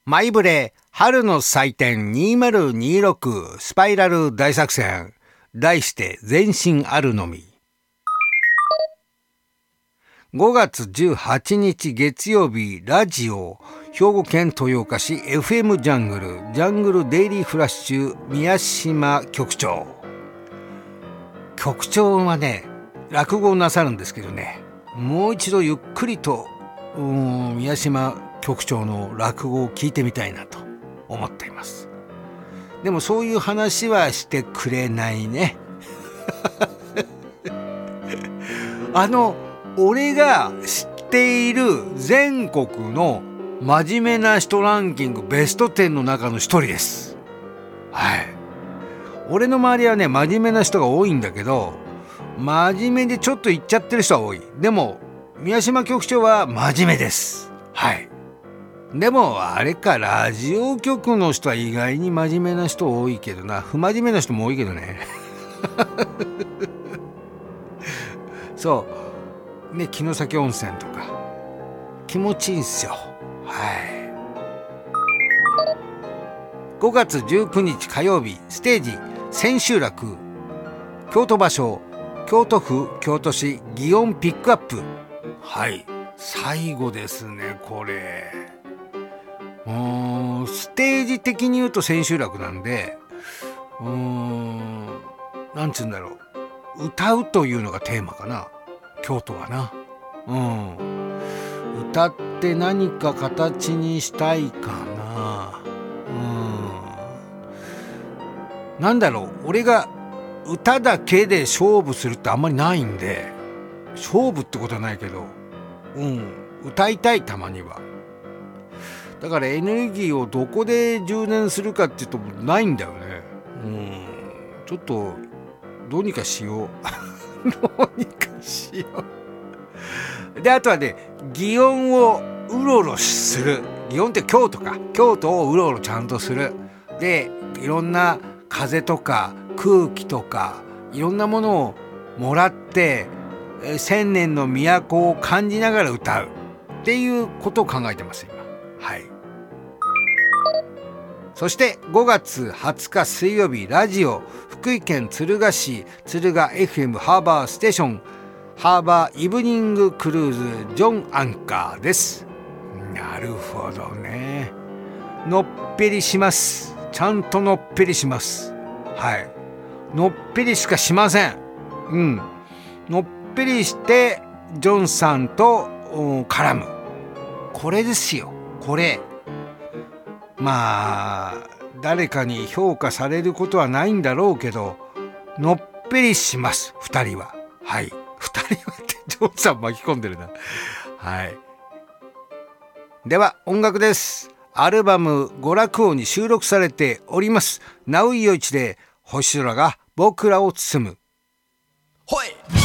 マイブレ春の祭典2026スパイラル大作戦、題して前進あるのみ。5月18日月曜日、ラジオ兵庫県豊岡市 FM ジャングルデイリーフラッシュ宮島局長はね、落語をなさるんですけどね、もう一度ゆっくりと宮島局長の落語を聞いてみたいなと思っています。でもそういう話はしてくれないね俺が知っている全国の真面目な人ランキングベスト10の中の一人です。はい。俺の周りはね、真面目な人が多いんだけど、真面目でちょっと言っちゃってる人は多い。でも宮島局長は真面目です。はい。でもあれか、ラジオ局の人は意外に真面目な人多いけどな、不真面目な人も多いけどねそうね、城崎温泉とか気持ちいいんすよ。はい。5月19日火曜日、ステージ千秋楽、京都場所、京都府京都市祇園ピックアップ。はい、最後ですねこれ。ステージ的に言うと千秋楽なんで、なんつうんだろう、歌うというのがテーマかな、京都はな。歌って何か形にしたいかな。なんだろう、俺が歌だけで勝負するってあんまりないんで、勝負ってことはないけど、歌いたい、たまには。だからエネルギーをどこで充電するかっていうとないんだよね。ちょっとどうにかしようどうにかしよう。で、あとはね、祇園をうろうろする。祇園って京都か、京都をうろうろちゃんとする。で、いろんな風とか空気とかいろんなものをもらって、千年の都を感じながら歌うっていうことを考えてます今。はい。そして5月20日水曜日、ラジオ福井県敦賀市敦賀 FM ハーバーステーションハーバーイブニングクルーズジョンアンカーです。なるほどね。のっぺりします。ちゃんとのっぺりします。はい。のっぺりしかしません。のっぺりしてジョンさんと絡む。これですよ。これ。まあ誰かに評価されることはないんだろうけど、のっぺりします。二人は。はい。二人はってジョンさん巻き込んでるな。はい。では音楽です。アルバム娯楽王に収録されております直井陽一で星空が僕らを包む。ほい。